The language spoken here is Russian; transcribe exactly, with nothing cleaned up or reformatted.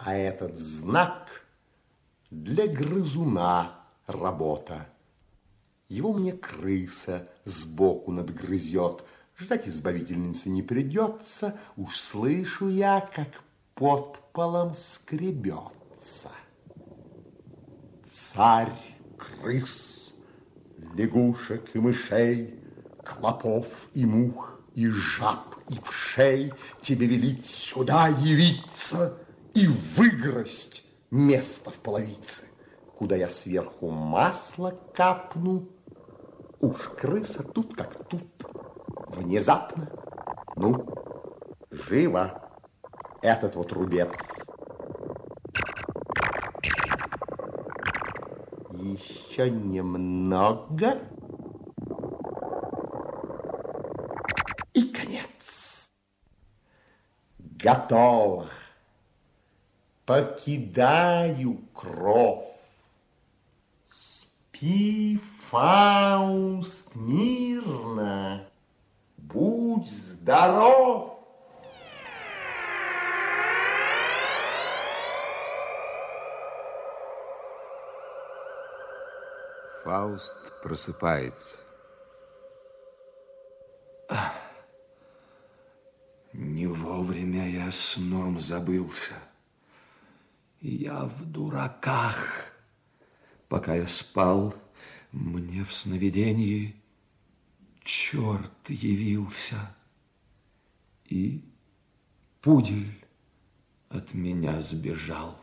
А этот знак для грызуна работа. Его мне крыса сбоку надгрызет. Ждать избавительницы не придется. Уж слышу я, как под полом скребется. Царь крыс, лягушек и мышей, клопов и мух, и жаб, и вшей тебе велит сюда явиться и выгрызть место в половице, куда я сверху масло капну. Уж крыса тут как тут, внезапно. Ну, живо этот вот рубец. Еще немного. И конец. Готово. Покидаю кров. Спи, Фауст, мирно. Будь здоров. Фауст просыпается. Не вовремя я сном забылся. Я в дураках. Пока я спал, мне в сновидении черт явился. И пудель от меня сбежал.